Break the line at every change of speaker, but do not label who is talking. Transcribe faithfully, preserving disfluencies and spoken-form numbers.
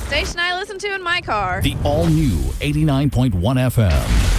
station I listen to in my car.
The all-new eighty-nine point one F M.